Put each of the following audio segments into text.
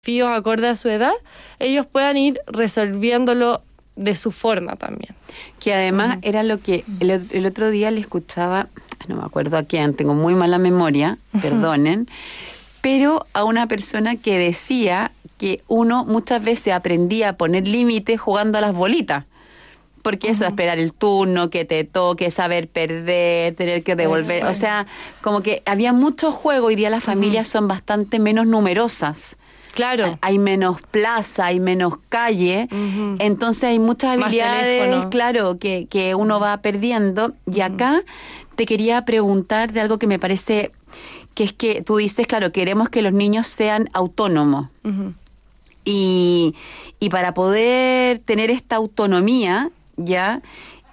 desafíos acorde a su edad, ellos puedan ir resolviéndolo de su forma también. Que además era lo que el otro día le escuchaba, no me acuerdo a quién, tengo muy mala memoria, perdonen, pero a una persona que decía que uno muchas veces aprendía a poner límites jugando a las bolitas. Porque eso, esperar el turno, que te toque, saber perder, tener que devolver. O sea, como que había mucho juego. Hoy día las familias son bastante menos numerosas. Claro. Hay menos plaza, hay menos calle. Entonces hay muchas habilidades, claro, que uno va perdiendo. Y acá te quería preguntar de algo que me parece que es que tú dices, claro, queremos que los niños sean autónomos. Y para poder tener esta autonomía, ya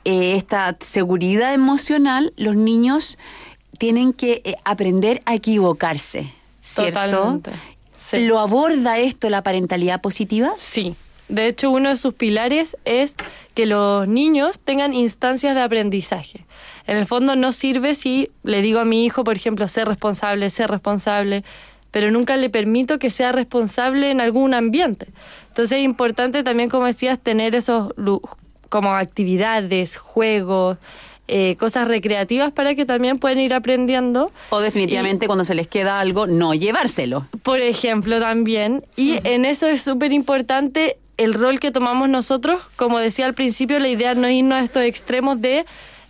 esta seguridad emocional, los niños tienen que aprender a equivocarse, ¿cierto? Totalmente. Sí. ¿Lo aborda esto la parentalidad positiva? Sí. De hecho, uno de sus pilares es que los niños tengan instancias de aprendizaje. En el fondo no sirve si le digo a mi hijo, por ejemplo, ser responsable, pero nunca le permito que sea responsable en algún ambiente. Entonces es importante también, como decías, tener esos como actividades, juegos, cosas recreativas para que también puedan ir aprendiendo. O definitivamente cuando se les queda algo, no llevárselo. Por ejemplo, también. Y en eso es súper importante el rol que tomamos nosotros. Como decía al principio, la idea no es irnos a estos extremos de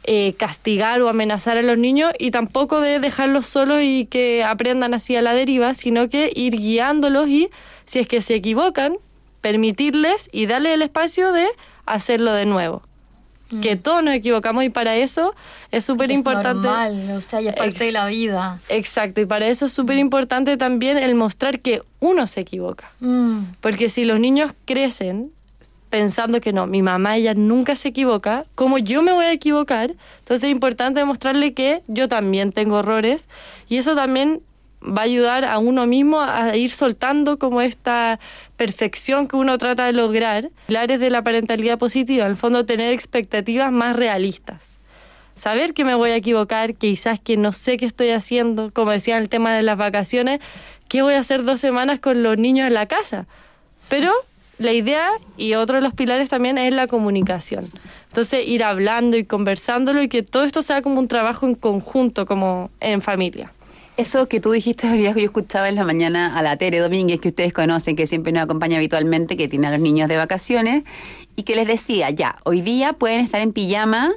castigar o amenazar a los niños y tampoco de dejarlos solos y que aprendan así a la deriva, sino que ir guiándolos y, si es que se equivocan, permitirles y darles el espacio de hacerlo de nuevo. Que todos nos equivocamos y para eso es súper importante. Es normal, o sea, ya es parte de la vida. Exacto, y para eso es súper importante también el mostrar que uno se equivoca. Porque si los niños crecen pensando que no, mi mamá, ella nunca se equivoca, ¿cómo yo me voy a equivocar? Entonces es importante demostrarle que yo también tengo errores y eso también va a ayudar a uno mismo a ir soltando como esta perfección que uno trata de lograr. Pilares de la parentalidad positiva, en el fondo tener expectativas más realistas. Saber que me voy a equivocar, que quizás que no sé qué estoy haciendo, como decía en el tema de las vacaciones, ¿qué voy a hacer 2 semanas con los niños en la casa? Pero la idea, y otro de los pilares también, es la comunicación. Entonces ir hablando y conversándolo y que todo esto sea como un trabajo en conjunto, como en familia. Eso que tú dijiste hoy día, que yo escuchaba en la mañana a la Tere Domínguez, que ustedes conocen, que siempre nos acompaña habitualmente, que tiene a los niños de vacaciones, y que les decía, ya, hoy día pueden estar en pijama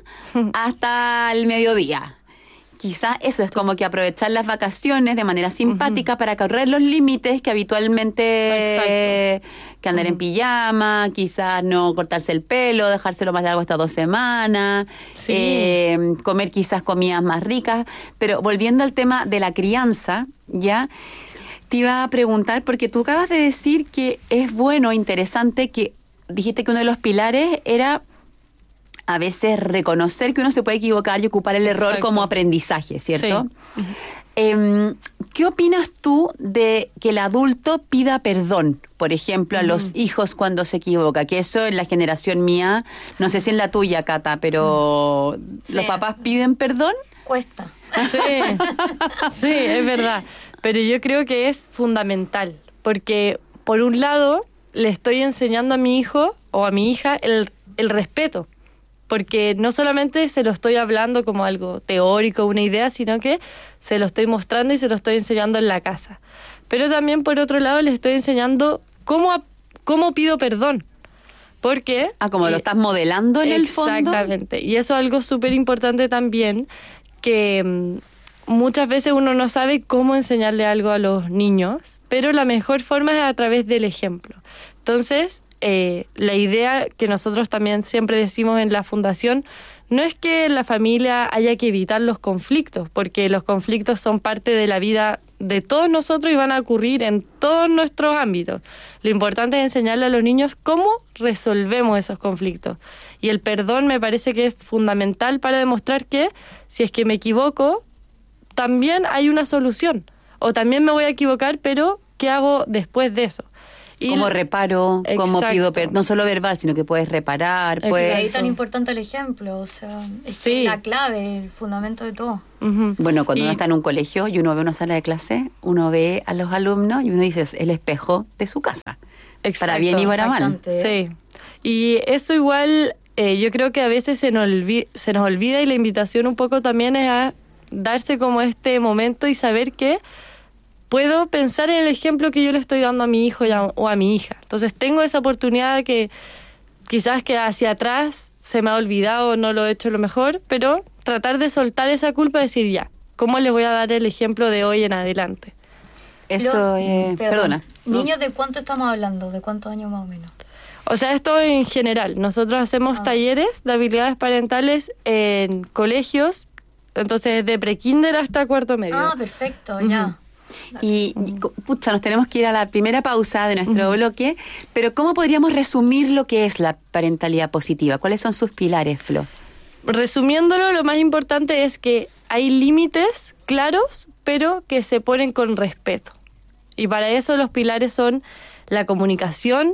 hasta el mediodía. Quizás eso es como que aprovechar las vacaciones de manera simpática para correr los límites que habitualmente que andar en pijama, quizás no cortarse el pelo, dejárselo más largo hasta 2 semanas, comer quizás comidas más ricas. Pero volviendo al tema de la crianza, ya te iba a preguntar, porque tú acabas de decir que es bueno, interesante, que dijiste que uno de los pilares era a veces reconocer que uno se puede equivocar y ocupar el error como aprendizaje, ¿cierto? Sí. ¿Qué opinas tú de que el adulto pida perdón, por ejemplo, a los hijos cuando se equivoca? Que eso en la generación mía, no sé si en la tuya, Cata, pero ¿los papás piden perdón? Cuesta. Sí, es verdad. Pero yo creo que es fundamental, porque por un lado le estoy enseñando a mi hijo o a mi hija el respeto. Porque no solamente se lo estoy hablando como algo teórico, una idea, sino que se lo estoy mostrando y se lo estoy enseñando en la casa. Pero también, por otro lado, les estoy enseñando cómo pido perdón. Porque como lo estás modelando en el fondo. Exactamente. Y eso es algo súper importante también, que muchas veces uno no sabe cómo enseñarle algo a los niños, pero la mejor forma es a través del ejemplo. Entonces, la idea que nosotros también siempre decimos en la fundación no es que en la familia haya que evitar los conflictos, porque los conflictos son parte de la vida de todos nosotros y van a ocurrir en todos nuestros ámbitos. Lo importante es enseñarle a los niños cómo resolvemos esos conflictos. Y el perdón me parece que es fundamental para demostrar que si es que me equivoco, también hay una solución. O también me voy a equivocar, pero ¿qué hago después de eso? Como reparo, como pido Exacto. no solo verbal, sino que puedes reparar, Y puedes... ahí tan importante el ejemplo, o sea, es Sí. la clave, el fundamento de todo. Ujú. Bueno, cuando Y- uno está en un colegio y uno ve una sala de clase, uno ve a los alumnos y uno dice, es el espejo de su casa. Para bien y para mal. Impactante. Sí. Y eso igual, yo creo que a veces se nos olvida y la invitación un poco también es a darse como este momento y saber que puedo pensar en el ejemplo que yo le estoy dando a mi hijo o a mi hija. Entonces tengo esa oportunidad que quizás que hacia atrás se me ha olvidado, no lo he hecho lo mejor, pero tratar de soltar esa culpa y decir ya, ¿cómo les voy a dar el ejemplo de hoy en adelante? Eso, perdona. ¿Niños de cuánto estamos hablando? ¿De cuántos años más o menos? O sea, esto en general. Nosotros hacemos talleres de habilidades parentales en colegios, entonces de prekinder hasta cuarto medio. Ah, perfecto, ya. Y, pucha, nos tenemos que ir a la primera pausa de nuestro bloque, pero ¿cómo podríamos resumir lo que es la parentalidad positiva? ¿Cuáles son sus pilares, Flo? Resumiéndolo, lo más importante es que hay límites claros, pero que se ponen con respeto. Y para eso los pilares son la comunicación,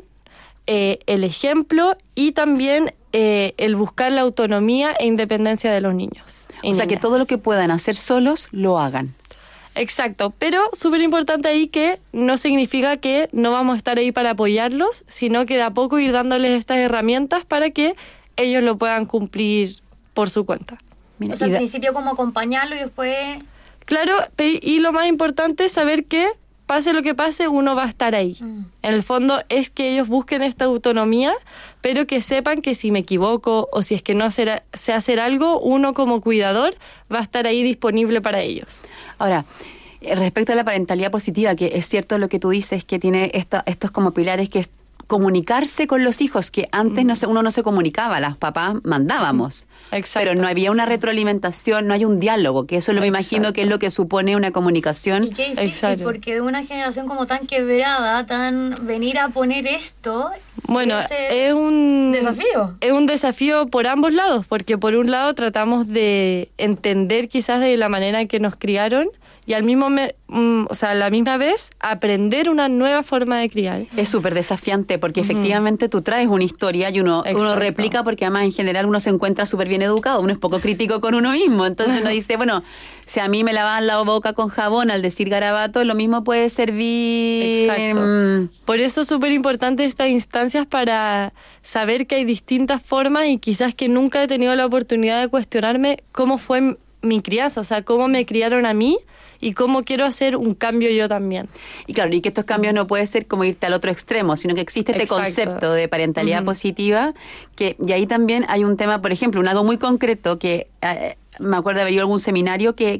el ejemplo y también el buscar la autonomía e independencia de los niños. y O sea, que niñas. todo lo que puedan hacer solos, lo hagan. Exacto, pero súper importante ahí que no significa que no vamos a estar ahí para apoyarlos, sino que de a poco ir dándoles estas herramientas para que ellos lo puedan cumplir por su cuenta. Mira, O sea, y al principio como acompañarlo y después... Claro, y lo más importante es saber que pase lo que pase, uno va a estar ahí. Mm. En el fondo es que ellos busquen esta autonomía, pero que sepan que si me equivoco o si es que no sé hacer algo, uno como cuidador va a estar ahí disponible para ellos. Ahora, respecto a la parentalidad positiva, que es cierto lo que tú dices, que tiene estos como pilares, que es comunicarse con los hijos, que antes uno no se comunicaba, las papás mandábamos, Exacto. pero no había una retroalimentación, no hay un diálogo, que eso me imagino que es lo que supone una comunicación. Y qué difícil, Exacto. porque de una generación como tan quebrada, venir a poner esto... Bueno, ese es un desafío. Es un desafío por ambos lados, porque por un lado tratamos de entender quizás de la manera en que nos criaron y al mismo a la misma vez aprender una nueva forma de criar. Es súper desafiante porque efectivamente tú traes una historia y uno Exacto. replica, porque además en general uno se encuentra súper bien educado, uno es poco crítico con uno mismo, entonces uno dice, bueno, si a mí me lavan la boca con jabón al decir garabato, lo mismo puede servir. Exacto. Por eso es súper importante estas instancias para saber que hay distintas formas y quizás que nunca he tenido la oportunidad de cuestionarme cómo fue mi crianza, o sea, cómo me criaron a mí y cómo quiero hacer un cambio yo también. Y claro, y que estos cambios no puede ser como irte al otro extremo, sino que existe este Exacto. concepto de parentalidad positiva, y ahí también hay un tema, por ejemplo, algo muy concreto que me acuerdo de haber ido a algún seminario que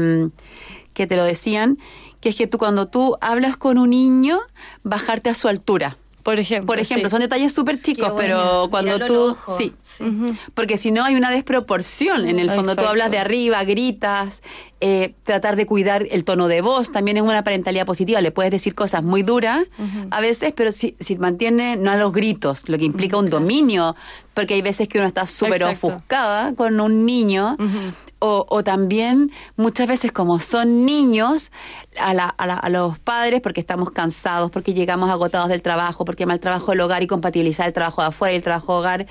te lo decían, que es que cuando tú hablas con un niño, bajarte a su altura. Por ejemplo, Sí. Son detalles súper chicos, Qué pero bueno, cuando mirarlo tú... al ojo. Sí. Sí. Porque si no hay una desproporción, en el fondo tú Exacto. hablas de arriba, gritas, tratar de cuidar el tono de voz, también es una parentalidad positiva, le puedes decir cosas muy duras a veces, pero si mantiene no a los gritos, lo que implica un dominio, porque hay veces que uno está súper Exacto. ofuscada con un niño, o también muchas veces como son niños, a los padres, porque estamos cansados, porque llegamos agotados del trabajo, porque mal trabajo del hogar y compatibilizar el trabajo de afuera y el trabajo de hogar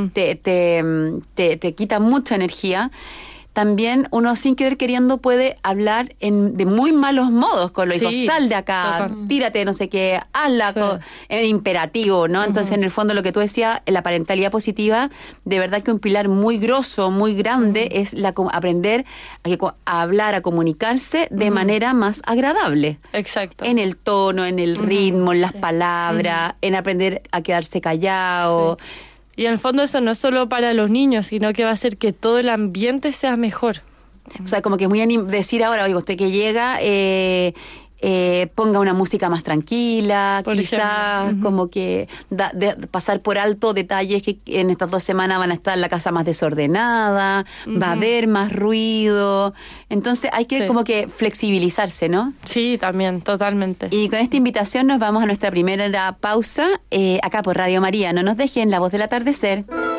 te quita mucha energía. También uno sin querer queriendo puede hablar de muy malos modos con los Sí, hijos. Sal de acá, total. tírate, no sé qué, hazla, Sí. en imperativo, ¿no? Entonces, en el fondo, lo que tú decías, la parentalidad positiva, de verdad que un pilar muy grosso, muy grande, es aprender a hablar, a comunicarse de manera más agradable. Exacto. En el tono, en el ritmo, en las palabras, en aprender a quedarse callado. Sí. Y en el fondo eso no es solo para los niños, sino que va a hacer que todo el ambiente sea mejor. O sea, como que es muy decir ahora, oiga, usted que llega, ponga una música más tranquila, Por quizás ejemplo. como que pasar por alto detalles que en estas 2 semanas van a estar la casa más desordenada, va a haber más ruido. Entonces hay que Sí. como que flexibilizarse, ¿no? Sí, también, totalmente. Y con esta invitación nos vamos a nuestra primera pausa acá por Radio María. No nos dejen La Voz del Atardecer.